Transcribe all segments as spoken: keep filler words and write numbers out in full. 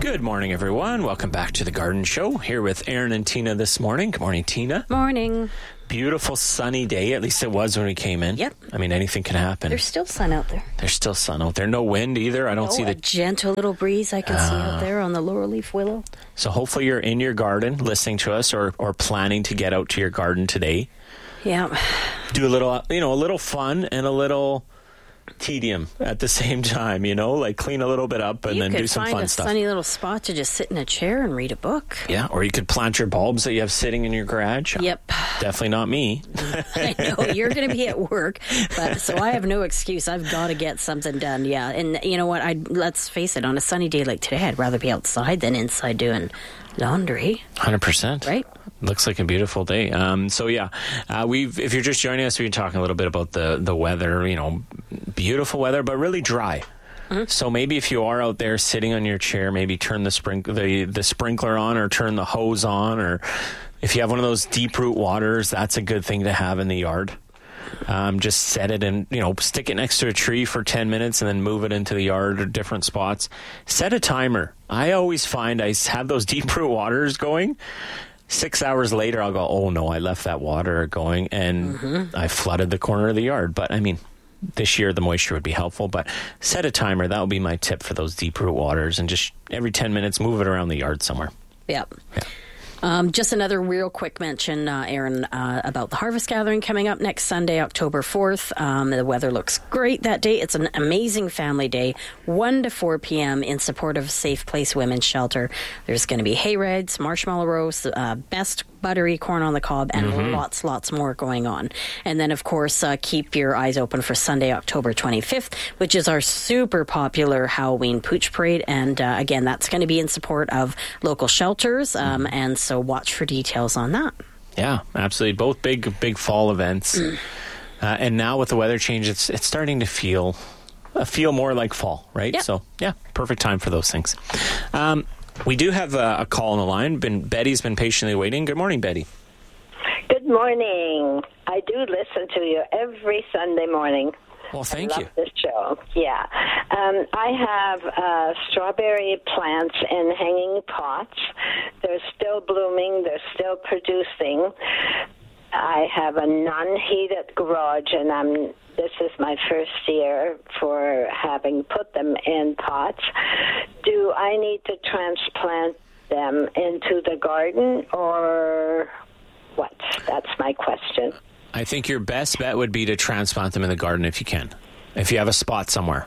Good morning, everyone. Welcome back to The Garden Show. Here with Aaron and Tina this morning. Good morning, Tina. Morning. Beautiful sunny day. At least it was when we came in. Yep. I mean, anything can happen. There's still sun out there. There's still sun out there. No wind either. I don't oh, see the... a gentle little breeze I can uh, see out there on the lower leaf willow. So hopefully you're in your garden listening to us or, or planning to get out to your garden today. Yeah. Do a little, you know, a little fun and a little tedium at the same time, you know, like clean a little bit up and you then do some fun stuff. You could find a sunny little spot to just sit in a chair and read a book. Yeah, or you could plant your bulbs that you have sitting in your garage. Yep. Definitely not me. I know, you're going to be at work, but so I have no excuse. I've got to get something done, yeah. And you know what, I let's face it, on a sunny day like today, I'd rather be outside than inside doing laundry. one hundred percent. Right? Looks like a beautiful day. Um, so yeah, uh, we've if you're just joining us, we've been talking a little bit about the the weather. You know, beautiful weather, but really dry. Mm-hmm. So maybe if you are out there sitting on your chair, maybe turn the sprink the the sprinkler on, or turn the hose on, or if you have one of those deep root waters, that's a good thing to have in the yard. Um, just set it and, you know, stick it next to a tree for ten minutes and then move it into the yard or different spots. Set a timer. I always find I have those deep root waters going. Six hours later, I'll go, oh, no, I left that water going and mm-hmm. I flooded the corner of the yard. But, I mean, this year the moisture would be helpful. But set a timer. That would be my tip for those deep root waters. And just every ten minutes, move it around the yard somewhere. Yep. Yeah. Um, just another real quick mention, uh, Aaron, uh, about the harvest gathering coming up next Sunday, October fourth. Um, the weather looks great that day. It's an amazing family day, one to four p.m. in support of Safe Place Women's Shelter. There's going to be hay rides, marshmallow roast, uh, best buttery corn on the cob, and mm-hmm. lots, lots more going on. And then, of course, uh, keep your eyes open for Sunday, October twenty-fifth, which is our super popular Halloween Pooch Parade. And uh, again, that's going to be in support of local shelters. Um, mm-hmm. And so watch for details on that. Yeah, absolutely. Both big, big fall events. Mm. Uh, and now with the weather change, it's it's starting to feel uh, feel more like fall, right? Yep. So, yeah, perfect time for those things. Um, we do have a, a call on the line. Been, Betty's been patiently waiting. Good morning, Betty. Good morning. I do listen to you every Sunday morning. Well, thank I you. love this show. Yeah. Um, I have uh, strawberry plants in hanging pots. They're still blooming. They're still producing. I have a non-heated garage, and I'm. This is my first year for having put them in pots. Do I need to transplant them into the garden, or what? That's my question. I think your best bet would be to transplant them in the garden if you can, if you have a spot somewhere.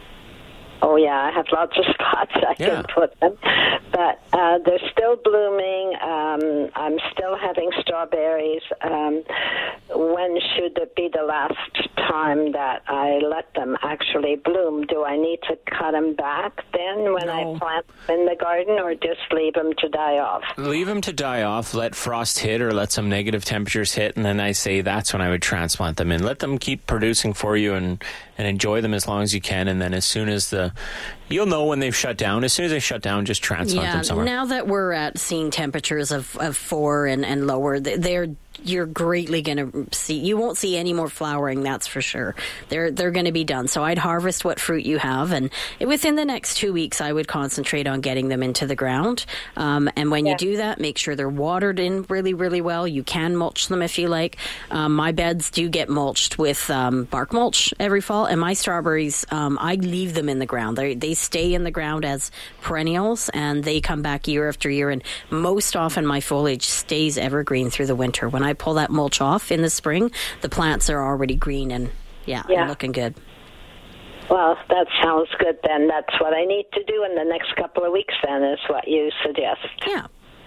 Oh, yeah, I have lots of spots I yeah. can put them. But uh, they're still blooming. Um, I'm still having strawberries. Um, when should it be the last time that I let them actually bloom? Do I need to cut them back then when no. I plant them in the garden, or just leave them to die off? Leave them to die off. Let frost hit or let some negative temperatures hit, and then I say that's when I would transplant them in. Let them keep producing for you and, and enjoy them as long as you can, and then as soon as the... You'll know when they've shut down. As soon as they shut down, just transplant yeah, them somewhere. Now that we're at seeing temperatures of, of four and, and lower, they're you're greatly going to see. You won't see any more flowering, that's for sure. They're they're going to be done. So I'd harvest what fruit you have, and within the next two weeks, I would concentrate on getting them into the ground. Um, and when yeah. you do that, make sure they're watered in really, really well. You can mulch them if you like. Um, my beds do get mulched with um, bark mulch every fall, and my strawberries, um, I leave them in the ground. They they stay in the ground as perennials, and they come back year after year. And most often, my foliage stays evergreen through the winter. When I pull that mulch off in the spring, the plants are already green and yeah, yeah. looking good. Well, that sounds good then. That's what I need to do in the next couple of weeks then, is what you suggest. Yeah.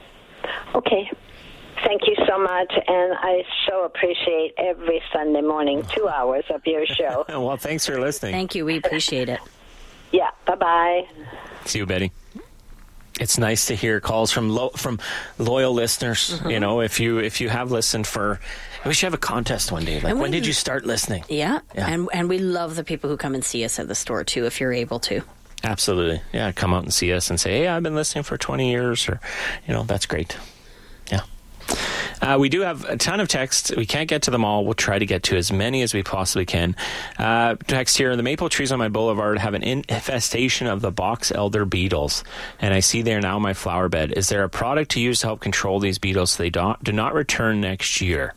Okay. Thank you so much, and I so appreciate every Sunday morning, two hours of your show. Well, thanks for listening. Thank you. We appreciate it. Yeah. Bye-bye. See you, Betty. It's nice to hear calls from lo- from loyal listeners. Mm-hmm. You know, if you if you have listened for, we should have a contest one day. Like, when did you start listening? Yeah, yeah. and and we love the people who come and see us at the store too, if you're able to. Absolutely, yeah. Come out and see us and say, "Hey, I've been listening for twenty years," or, you know, that's great. Yeah. Uh, we do have a ton of texts. We can't get to them all. We'll try to get to as many as we possibly can. Uh, text here, the maple trees on my boulevard have an infestation of the box elder beetles, and I see they are now in my flower bed. Is there a product to use to help control these beetles so they don't, do not return next year?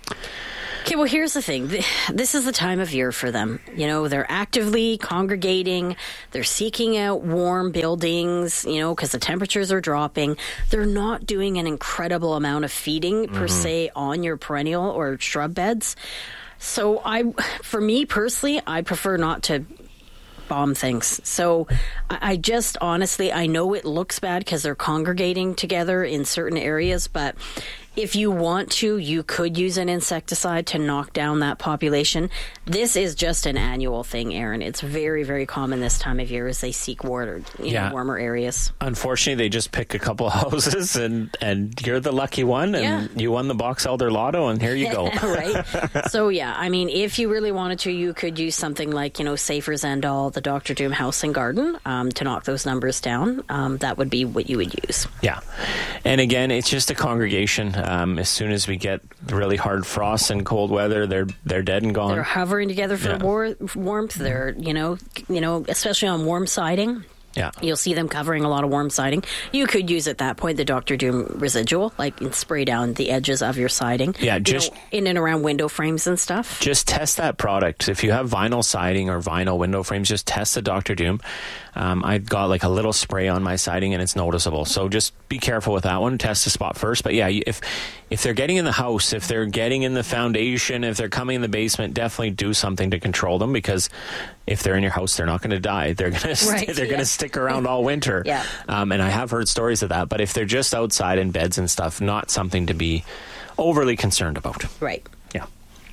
Okay, well, here's the thing. This is the time of year for them. You know, they're actively congregating. They're seeking out warm buildings, you know, because the temperatures are dropping. They're not doing an incredible amount of feeding, mm-hmm. per se, on your perennial or shrub beds. So, I, for me personally, I prefer not to bomb things. So I just honestly, I know it looks bad because they're congregating together in certain areas, but if you want to, you could use an insecticide to knock down that population. This is just an annual thing, Aaron. It's very, very common this time of year as they seek water, you yeah. know, warmer areas. Unfortunately, they just pick a couple of houses and, and you're the lucky one, and yeah. you won the Box Elder Lotto, and here you go. Right? So, yeah, I mean, if you really wanted to, you could use something like, you know, Safer Zendal, the Doctor Doom House and Garden, um, to knock those numbers down. Um, that would be what you would use. Yeah. And again, it's just a congregation. Um, as soon as we get really hard frosts and cold weather, they're they're dead and gone. They're hovering together for yeah. war- warmth. They're, you know, you know, especially on warm siding. Yeah. You'll see them covering a lot of warm siding. You could use at that point the Doctor Doom residual, like and spray down the edges of your siding. Yeah, just you know, in and around window frames and stuff. Just test that product. If you have vinyl siding or vinyl window frames, just test the Doctor Doom. Um, I've got like a little spray on my siding and it's noticeable. So just be careful with that one. Test the spot first. But yeah, if if they're getting in the house, if they're getting in the foundation, if they're coming in the basement, definitely do something to control them, because if they're in your house, they're not going to die. They're going to st- right, they're yeah. going to stick around all winter. Yeah. Um, and I have heard stories of that. But if they're just outside in beds and stuff, not something to be overly concerned about. Right. Yeah.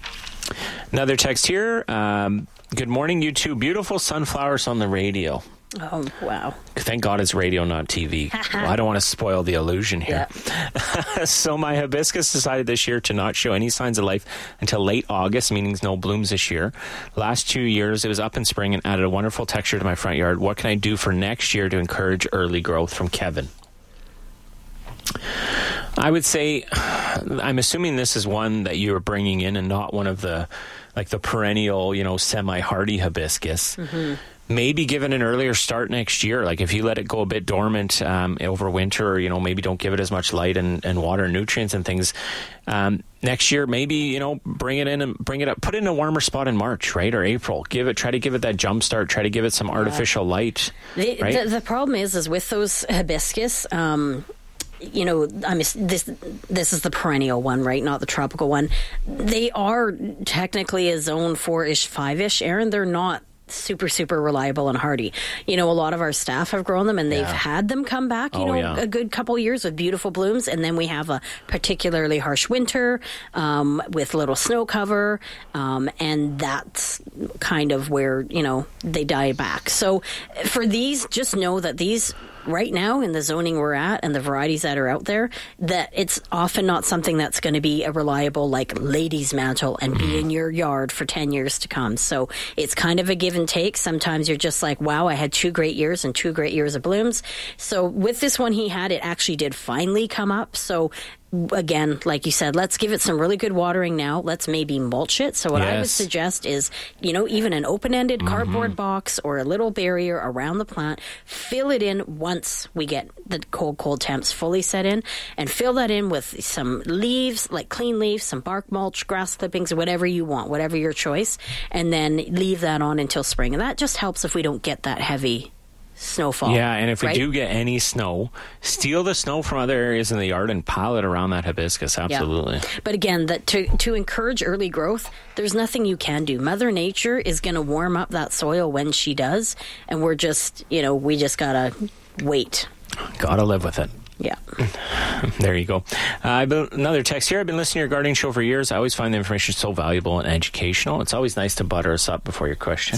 Another text here. Um, good morning, you two. Beautiful sunflowers on the radio. Oh, wow. Thank God it's radio, not T V. Well, I don't want to spoil the illusion here. Yeah. So my hibiscus decided this year to not show any signs of life until late August, meaning no blooms this year. Last two years, it was up in spring and added a wonderful texture to my front yard. What can I do for next year to encourage early growth? From Kevin. I would say, I'm assuming this is one that you're bringing in and not one of the, like the perennial, you know, semi-hardy hibiscus. Mm-hmm. Maybe give it an earlier start next year. Like if you let it go a bit dormant um, over winter, or, you know, maybe don't give it as much light and, and water and nutrients and things. Um, next year, maybe, you know, bring it in and bring it up, put it in a warmer spot in March, right? Or April. Give it, try to give it that jump start, try to give it some yeah. artificial light. The, right? the, the problem is, is with those hibiscus, um, you know, I mean, this this is the perennial one, right? Not the tropical one. They are technically a zone four-ish, five-ish, Aaron. They're not super, super reliable and hardy. You know, a lot of our staff have grown them and they've yeah. had them come back, you oh, know, yeah. a good couple years with beautiful blooms. And then we have a particularly harsh winter um, with little snow cover. Um, and that's kind of where, you know, they die back. So for these, just know that these right now in the zoning we're at and the varieties that are out there, that it's often not something that's going to be a reliable, like, lady's mantle and be in your yard for ten years to come. So it's kind of a give and take. Sometimes you're just like, wow, I had two great years and two great years of blooms. So with this one he had, it actually did finally come up. So again, like you said, let's give it some really good watering now. Let's maybe mulch it. So what yes. I would suggest is, you know, even an open-ended mm-hmm. cardboard box or a little barrier around the plant, fill it in once we get the cold, cold temps fully set in, and fill that in with some leaves, like clean leaves, some bark mulch, grass clippings, whatever you want, whatever your choice, and then leave that on until spring. And that just helps if we don't get that heavy snowfall. Yeah, and if we right? do get any snow, steal the snow from other areas in the yard and pile it around that hibiscus. Absolutely. Yeah. But again, that to to encourage early growth, there's nothing you can do. Mother Nature is going to warm up that soil when she does, and we're just, you know, we just gotta wait. Gotta live with it. Yeah. There you go. Uh, I've been, another text here. I've been listening to your gardening show for years. I always find the information so valuable and educational. It's always nice to butter us up before your question.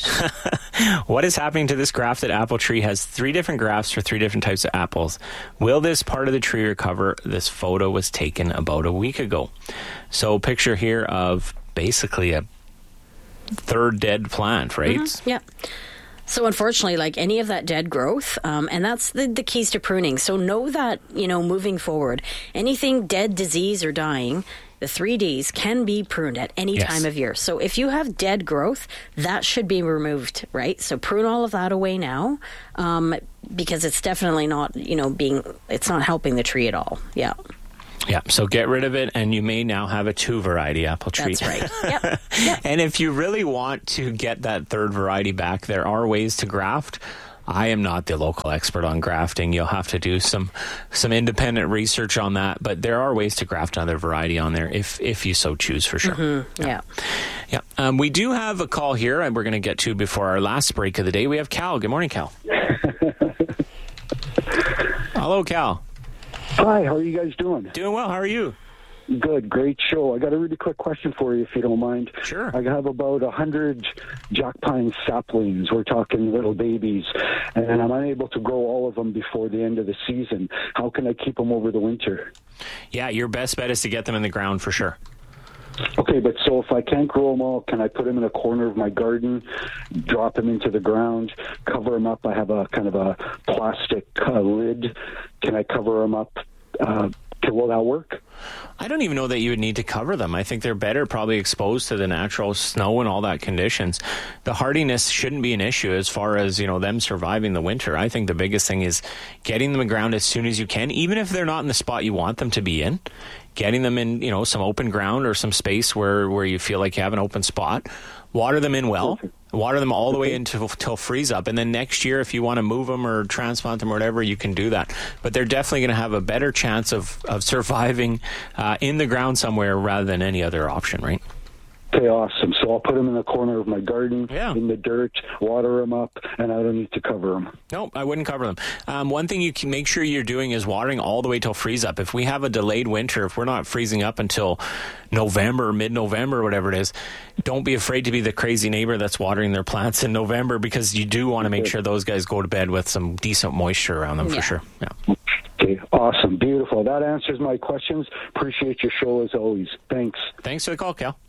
What is happening to this grafted apple tree? Has three different grafts for three different types of apples. Will this part of the tree recover? This photo was taken about a week ago. So picture here of basically a third dead plant, right? Mm-hmm. Yeah. So unfortunately, like any of that dead growth, um, and that's the, the keys to pruning. So know that, you know, moving forward, anything dead, disease, or dying, the three Ds can be pruned at any yes. time of year. So if you have dead growth, that should be removed, right? So prune all of that away now, um, because it's definitely not, you know, being, it's not helping the tree at all. Yeah. Yeah, so get rid of it, and you may now have a two-variety apple tree. That's right. Yep. Yep. And if you really want to get that third variety back, there are ways to graft. I am not the local expert on grafting. You'll have to do some some independent research on that, but there are ways to graft another variety on there if if you so choose, for sure. Mm-hmm. Yeah. Yeah. Um, we do have a call here, and we're going to get to before our last break of the day. We have Cal. Good morning, Cal. Hello, Cal. Hi, how are you guys doing? Doing well. How are you? Good, great show. I got a really quick question for you, if you don't mind. Sure. I have about a hundred jack pine saplings. We're talking little babies, and I'm unable to grow all of them before the end of the season. How can I keep them over the winter? Yeah, your best bet is to get them in the ground for sure. Okay, but so if I can't grow them all, can I put them in a corner of my garden, drop them into the ground, cover them up? I have a kind of a plastic uh, lid. Can I cover them up? Uh, will that work? I don't even know that you would need to cover them. I think they're better probably exposed to the natural snow and all that conditions. The hardiness shouldn't be an issue as far as, you know, them surviving the winter. I think the biggest thing is getting them in the ground as soon as you can, even if they're not in the spot you want them to be in. Getting them in, you know, some open ground or some space where, where you feel like you have an open spot. Water them in well. Water them all the way until, until freeze up. And then next year, if you want to move them or transplant them or whatever, you can do that. But they're definitely going to have a better chance of, of surviving uh, in the ground somewhere rather than any other option, right? Okay, awesome. So I'll put them in the corner of my garden, yeah. in the dirt, water them up, and I don't need to cover them. No, I wouldn't cover them. Um, one thing you can make sure you're doing is watering all the way till freeze up. If we have a delayed winter, if we're not freezing up until November, mid-November, whatever it is, don't be afraid to be the crazy neighbor that's watering their plants in November, because you do want to make sure those guys go to bed with some decent moisture around them, yeah. for sure. Yeah. Okay, awesome. Beautiful. That answers my questions. Appreciate your show as always. Thanks. Thanks for the call, Cal.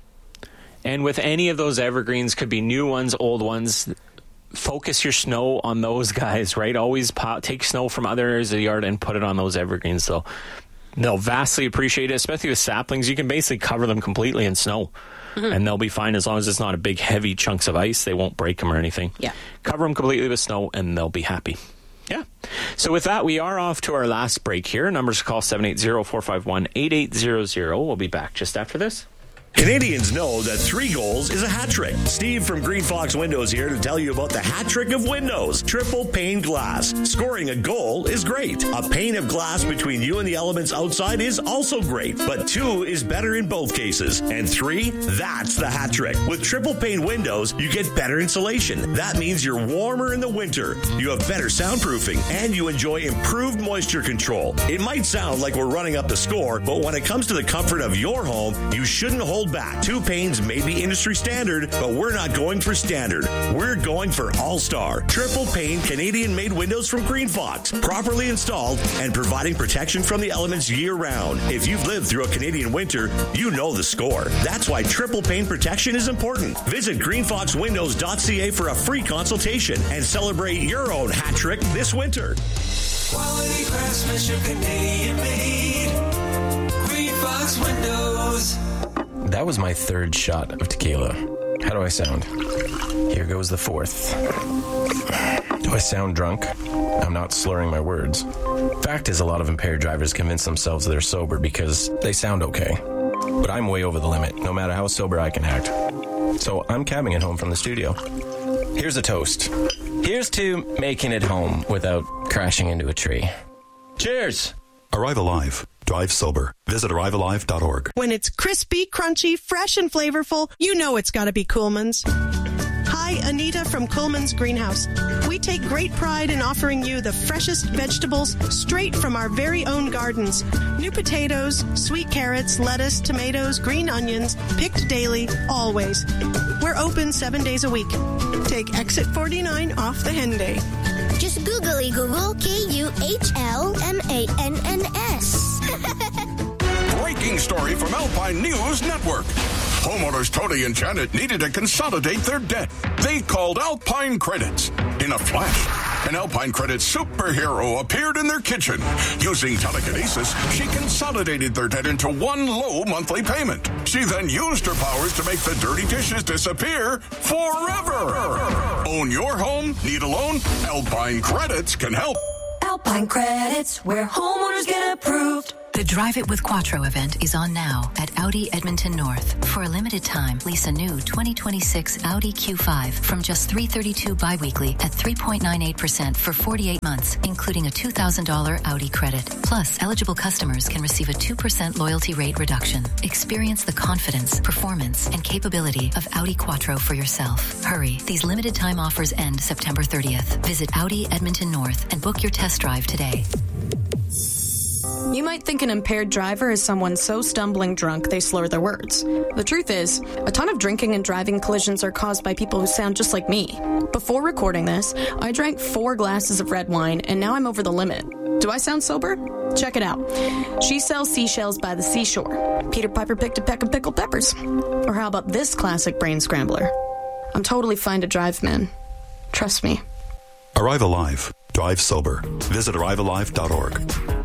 And with any of those evergreens, could be new ones, old ones, focus your snow on those guys, right? Always pop, take snow from other areas of the yard and put it on those evergreens. So they'll vastly appreciate it, especially with saplings. You can basically cover them completely in snow, mm-hmm. and they'll be fine as long as it's not a big, heavy chunks of ice. They won't break them or anything. Yeah. Cover them completely with snow, and they'll be happy. Yeah. So with that, we are off to our last break here. Numbers to call seven eight zero, four five one, eight eight zero zero. We'll be back just after this. Canadians know that three goals is a hat trick. Steve from Green Fox Windows here to tell you about the hat trick of windows. Triple pane glass. Scoring a goal is great. A pane of glass between you and the elements outside is also great. But two is better in both cases. And three, that's the hat trick. With triple pane windows, you get better insulation. That means you're warmer in the winter. You have better soundproofing. And you enjoy improved moisture control. It might sound like we're running up the score, but when it comes to the comfort of your home, you shouldn't hold back. Two panes may be industry standard, but we're not going for standard. We're going for all-star. Triple pane Canadian-made windows from Green Fox. Properly installed and providing protection from the elements year-round. If you've lived through a Canadian winter, you know the score. That's why triple pane protection is important. Visit green fox windows dot c a for a free consultation and celebrate your own hat trick this winter. Quality craftsmanship, Canadian-made. Green Fox Windows. That was my third shot of tequila. How do I sound? Here goes the fourth. Do I sound drunk? I'm not slurring my words. Fact is, a lot of impaired drivers convince themselves they're sober because they sound okay. But I'm way over the limit, no matter how sober I can act. So I'm cabbing it home from the studio. Here's a toast. Here's to making it home without crashing into a tree. Cheers! Arrive Alive. Drive sober. Visit arrive alive dot org. When it's crispy, crunchy, fresh, and flavorful, you know it's got to be Coolman's. Hi, Anita from Coolman's Greenhouse. We take great pride in offering you the freshest vegetables straight from our very own gardens. New potatoes, sweet carrots, lettuce, tomatoes, green onions, picked daily, always. We're open seven days a week. Take exit forty-nine off the Henday. Just googly Google K U H L M A N N S. Breaking story from Alpine News Network. Homeowners Tony and Janet needed to consolidate their debt. They called Alpine Credits. In a flash, an Alpine Credits superhero appeared in their kitchen. Using telekinesis, she consolidated their debt into one low monthly payment. She then used her powers to make the dirty dishes disappear forever. Own your home? Need a loan? Alpine Credits can help. Alpine Credits, where homeowners get approved. The Drive It with Quattro event is on now at Audi Edmonton North. For a limited time, lease a new twenty twenty-six Audi Q five from just three hundred thirty-two dollars biweekly at three point nine eight percent for forty-eight months, including a two thousand dollars Audi credit. Plus, eligible customers can receive a two percent loyalty rate reduction. Experience the confidence, performance, and capability of Audi Quattro for yourself. Hurry, these limited time offers end September thirtieth. Visit Audi Edmonton North and book your test drive today. You might think an impaired driver is someone so stumbling drunk they slur their words. The truth is, a ton of drinking and driving collisions are caused by people who sound just like me. Before recording this, I drank four glasses of red wine, and now I'm over the limit. Do I sound sober? Check it out. She sells seashells by the seashore. Peter Piper picked a peck of pickled peppers. Or how about this classic brain scrambler? I'm totally fine to drive, man. Trust me. Arrive Alive. Drive sober. Visit arrive alive dot org.